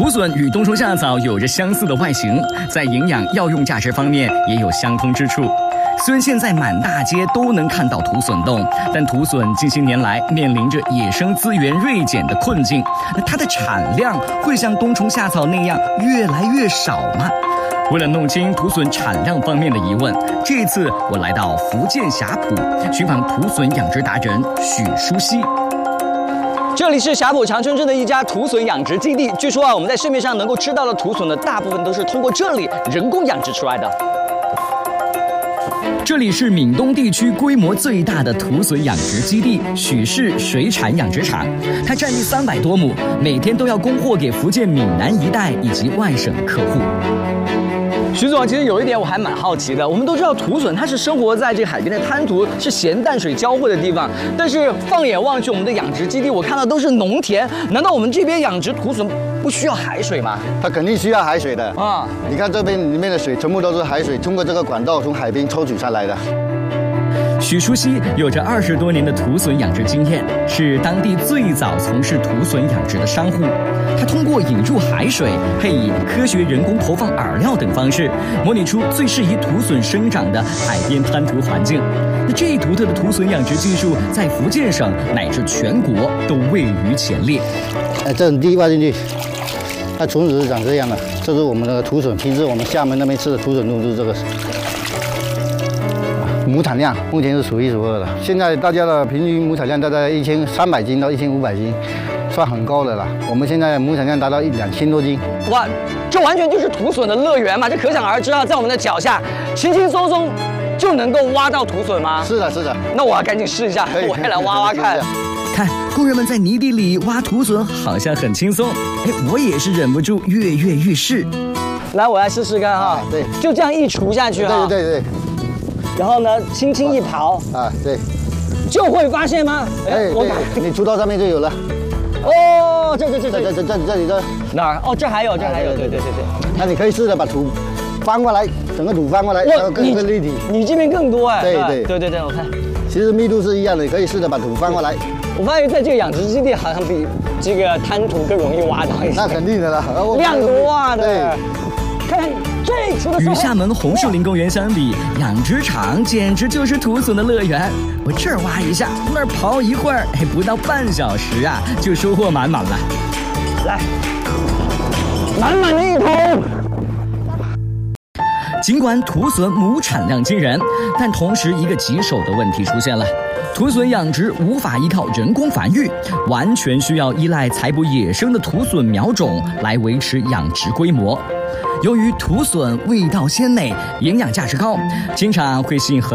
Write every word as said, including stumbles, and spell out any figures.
土笋与冬虫夏草有着相似的外形，在营养药用价值方面也有相通之处。虽然现在满大街都能看到土笋冻，但土笋近些年来面临着野生资源锐减的困境，那它的产量会像冬虫夏草那样越来越少吗？为了弄清土笋产量方面的疑问，这一次我来到福建霞浦，寻访土笋养殖达人许淑熙。这里是霞浦长春镇的一家土笋养殖基地。据说啊，我们在市面上能够吃到的土笋呢，大部分都是通过这里人工养殖出来的。这里是闽东地区规模最大的土笋养殖基地——许氏水产养殖场，它占地三百多亩，每天都要供货给福建闽南一带以及外省客户。徐总，其实有一点我还蛮好奇的。我们都知道土笋它是生活在这个海边的滩涂，是咸淡水交汇的地方。但是放眼望去，我们的养殖基地我看到都是农田，难道我们这边养殖土笋不需要海水吗？ 它肯定需要海水的啊！ 你看这边里面的水全部都是海水，通过这个管道从海边抽取下来的。 许淑熙有着二十多年的土笋养殖经验，是当地最早从事土笋养殖的商户。他通过引入海水、配以科学人工投放饵料等方式，模拟出最适宜土笋生长的海边滩涂环境。那这一独特的土笋养殖技术，在福建省乃至全国都位于前列。 哎，这种地挖进去，它虫子是长这样的。这是我们的土笋，平时我们厦门那边吃的土笋冻就是这个。亩产量目前是数一数二的，现在大家的平均亩产量大概一千三百斤到一千五百斤，算很高的了。我们现在亩产量达到一两千多斤。 哇，这完全就是土笋的乐园嘛！这可想而知啊，在我们的脚下，轻轻松松就能够挖到土笋吗？ 是的，是的。 那我要赶紧试一下，我也来挖挖看。看，工人们在泥地里挖土笋，好像很轻松。哎，我也是忍不住跃跃欲试。来，我来试试看哈。 啊、对， 就这样一锄下去哈。 对对对对。 然后呢，轻轻一刨啊，对， 就会发现吗？ 哎，我你锄到上面就有了。 哦，这这这这这这这这里的哪儿？哦，这还有，这还有，对对对对。 那你可以试着把土翻过来，整个土翻过来，然后更更立体。 你这边更多哎。 对对对对对，我看。 其实密度是一样的，你可以试着把土翻过来。 我发现在这个养殖基地好像比这个滩涂更容易挖到一些。 那肯定的啦， 量多啊的。 对。 看看这除了与厦门红树林公园相比，养殖场简直就是土笋的乐园。我这儿挖一下，那儿刨一会儿，哎，不到半小时啊，就收获满满了。来，满满的一桶。尽管土笋亩产量惊人，但同时一个棘手的问题出现了。土笋养殖无法依靠人工繁育，完全需要依赖采捕野生的土笋苗种来维持养殖规模。由于土笋味道鲜美，营养价值高，经常会吸引很